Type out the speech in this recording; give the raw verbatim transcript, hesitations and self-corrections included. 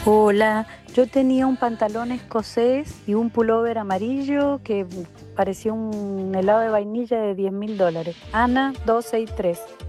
Hola, yo tenía un pantalón escocés y un pullover amarillo que parecía un helado de vainilla de diez mil dólares. Ana dos seis tres.